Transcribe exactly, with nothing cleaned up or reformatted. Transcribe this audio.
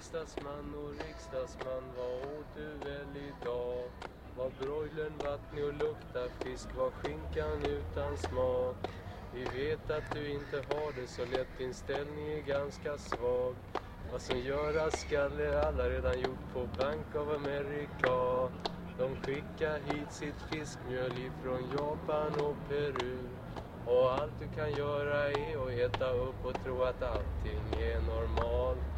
riksdagsman och riksdagsman, vad åt du väl idag? Var broilern vattnig och luktar fisk, var skinkan utan smak? Vi vet att du inte har det så lätt, din ställning är ganska svag. Vad som göras skall är alla redan gjort på Bank of America. De skickar hit sitt fiskmjöl ifrån Japan och Peru. Och allt du kan göra är att äta upp och tro att allting är normalt.